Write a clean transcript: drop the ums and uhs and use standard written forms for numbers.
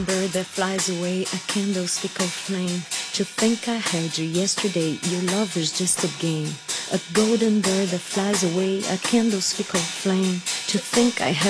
Bird that flies away, a candlestick of flame. To think I had you yesterday, your love is just a game. A golden bird that flies away, a candlestick of flame. To think I had